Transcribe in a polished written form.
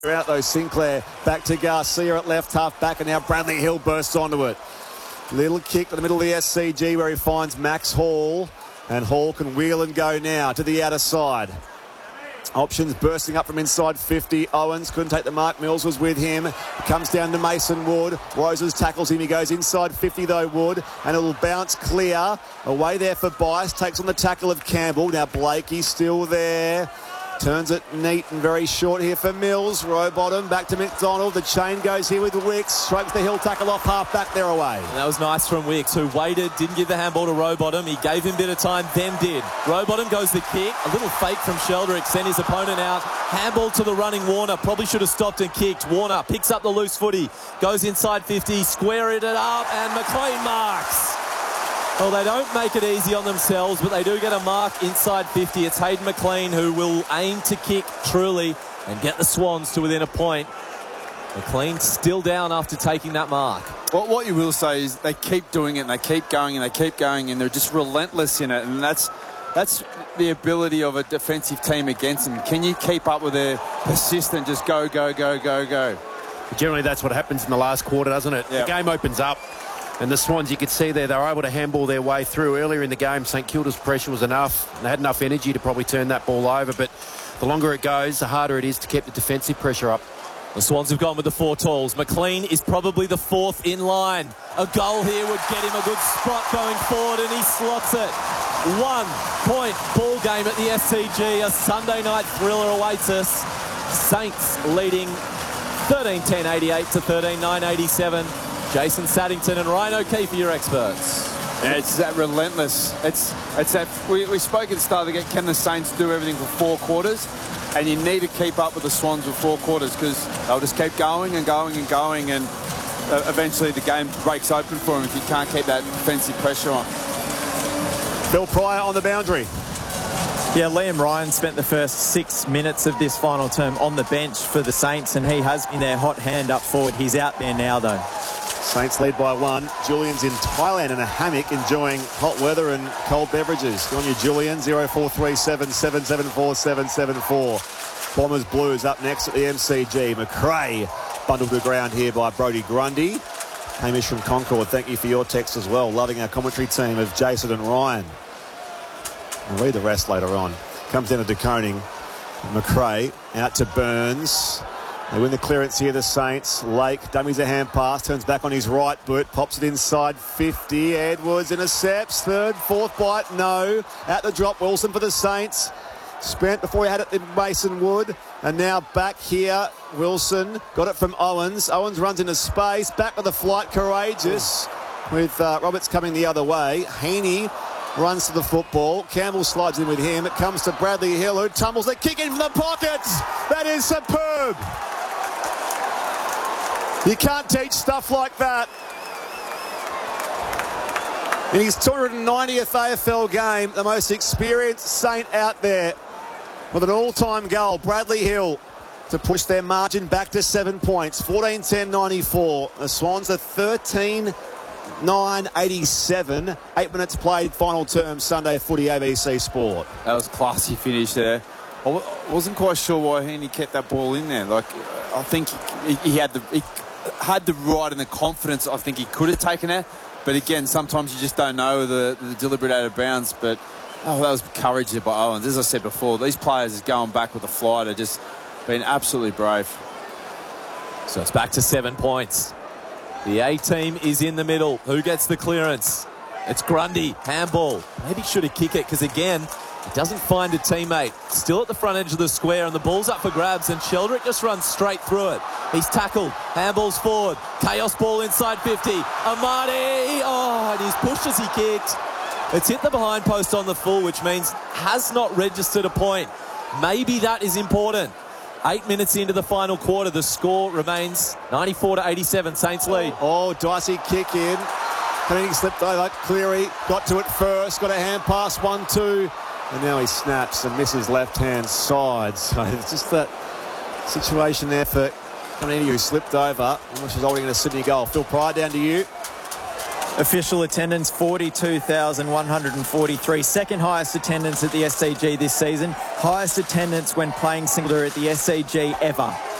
Out though, Sinclair back to Garcia at left half back, and now Bradley Hill bursts onto it. Little kick to the middle of the SCG where he finds Max Hall, and Hall can wheel and go now to the outer side. Options bursting up from inside 50. Owens couldn't take the mark. Mills was with him. It comes down to Mason Wood. Roses tackles him. He goes inside 50 though, Wood, and it'll bounce clear. Away there for Bice. Takes on the tackle of Campbell. Now Blakey's still there. Turns it neat and very short here for Mills. Rowbottom back to McDonald. The chain goes here with Wicks. Strokes the Hill tackle off half back there away. And that was nice from Wicks, who waited, didn't give the handball to Rowbottom. He gave him a bit of time, then did. Rowbottom goes the kick. A little fake from Sheldrick. Sent his opponent out. Handball to the running Warner. Probably should have stopped and kicked. Warner picks up the loose footy. Goes inside 50. Squared it up, and McLean marks. Well, they don't make it easy on themselves, but they do get a mark inside 50. It's Hayden McLean who will aim to kick truly and get the Swans to within a point. McLean still down after taking that mark. Well, what you will say is they keep doing it and they keep going and they keep going, and they're just relentless in it, and that's the ability of a defensive team against them. Can you keep up with their persistent just go, go, go, go, go? Generally, that's what happens in the last quarter, doesn't it? Yep. The game opens up. And the Swans, you could see there, they were able to handball their way through. Earlier in the game, St Kilda's pressure was enough. They had enough energy to probably turn that ball over. But the longer it goes, the harder it is to keep the defensive pressure up. The Swans have gone with the 4 talls. McLean is probably the 4th in line. A goal here would get him a good spot going forward, and he slots it. 1 point ball game at the SCG. A Sunday night thriller awaits us. Saints leading 13-10-88 to 13-9-87. Jason Saddington and Ryan O'Keefe are your experts. Yeah, it's that relentless. It's that we spoke at the start of the game. Can the Saints do everything for 4 quarters? And you need to keep up with the Swans with 4 quarters, because they'll just keep going and going and going, and eventually the game breaks open for them if you can't keep that defensive pressure on. Phil Pryor on the boundary. Yeah, Liam Ryan spent the first 6 minutes of this final term on the bench for the Saints, and he has been their hot hand up forward. He's out there now, though. Saints lead by 1. Julian's in Thailand in a hammock enjoying hot weather and cold beverages. Go on you, Julian. 0437 774 774. Bombers Blues up next at the MCG. McRae bundled to the ground here by Brodie Grundy. Hamish from Concord, thank you for your text as well. Loving our commentary team of Jason and Ryan. I'll read the rest later on. Comes down to De Koning. McRae out to Burns. They win the clearance here, the Saints. Lake dummies a hand pass, turns back on his right boot, pops it inside 50. Edwards intercepts, 3rd, 4th bite, no. At the drop, Wilson for the Saints. Spent before he had it in Mason Wood. And now back here, Wilson got it from Owens. Owens runs into space, back with the flight, courageous. With Roberts coming the other way. Heaney runs to the football. Campbell slides in with him. It comes to Bradley Hill, who tumbles the kick in from the pockets. That is superb. You can't teach stuff like that. In his 290th AFL game, the most experienced Saint out there with an all-time goal. Bradley Hill to push their margin back to 7 points. 14-10-94. The Swans are 13-9-87. 8 minutes played, final term, Sunday Footy, ABC Sport. That was a classy finish there. I wasn't quite sure why Heaney kept that ball in there. Like, I think he had the right and the confidence. I think he could have taken it, but again, sometimes you just don't know the deliberate out of bounds. But that was courage there by Owens. As I said before, these players going back with the flight are just been absolutely brave. So it's back to 7 points. The A team is in the middle. Who gets the clearance? It's Grundy. Handball. Maybe should have kicked it, because again, he doesn't find a teammate. Still at the front edge of the square, and the ball's up for grabs, and Sheldrick just runs straight through it. He's tackled. Handball's forward. Chaos ball inside 50. Amati. Oh, and he's pushed as he kicked. It's hit the behind post on the full, which means has not registered a point. Maybe that is important. 8 minutes into the final quarter, the score remains 94-87. Saints lead. Oh, dicey kick in. He slipped over. Cleary got to it first. Got a hand pass, 1-2. And now he snaps and misses left-hand side. So it's just that situation there for Kanini, who slipped over. She's holding a Sydney goal. Phil Pryor, down to you. Official attendance, 42,143. Second highest attendance at the SCG this season. Highest attendance when playing singular at the SCG ever.